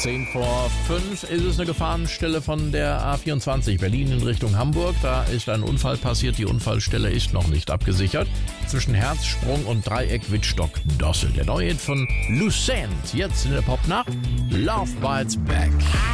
10:10 ist es eine Gefahrenstelle von der A24 Berlin in Richtung Hamburg. Da ist ein Unfall passiert. Die Unfallstelle ist noch nicht abgesichert. Zwischen Herzsprung und Dreieck Wittstock-Dossel. Der neue Hit von Lucent. Jetzt in der Popnacht. Love Bites Back.